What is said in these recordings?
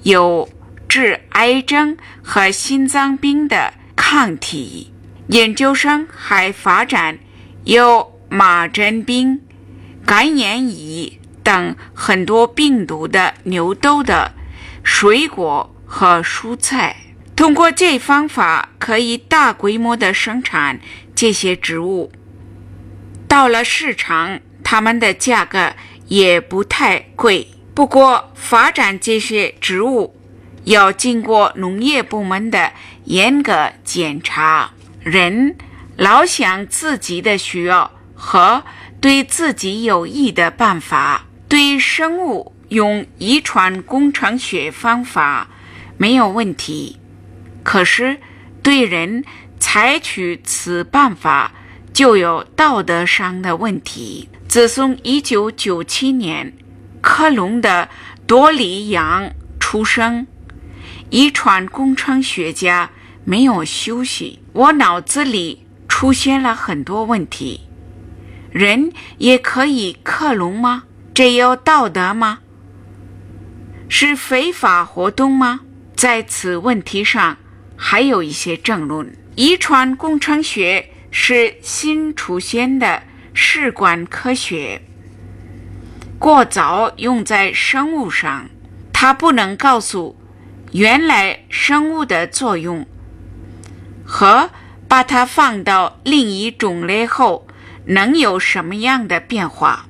有治癌症和心脏病的抗体。研究生还发展有麻疹病、肝炎乙等很多病毒的牛痘的水果和蔬菜。通过这方法可以大规模的生产这些植物，到了市场它们的价格也不太贵。不过发展这些植物要经过农业部门的严格检查。人老想自己的需要和对自己有益的办法，对生物用遗传工程学方法没有问题，可是对人采取此办法就有道德上的问题。自从1997年科隆的多里扬出生，遗传工程学家没有休息。我脑子里出现了很多问题。人也可以克隆吗？这有道德吗？是非法活动吗？在此问题上还有一些争论。遗传工程学是新出现的试管科学，过早用在生物上，它不能告诉原来生物的作用和把它放到另一种类后能有什么样的变化。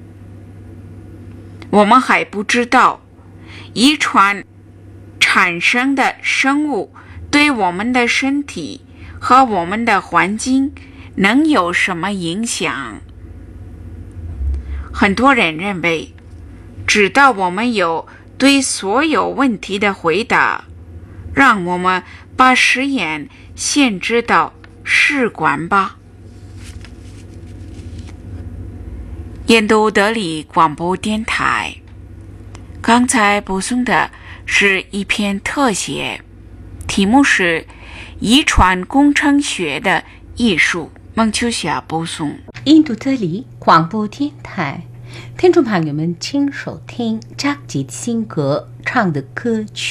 我们还不知道遗传产生的生物对我们的身体和我们的环境能有什么影响。很多人认为，直到我们有对所有问题的回答，让我们把实验限制到试管吧。印度德里广播电台，刚才播送的是一篇特写，题目是遗传工程学的艺术。孟秋霞播送。 印度德里广播电台，听众朋友们，请收听扎吉辛格唱的歌曲。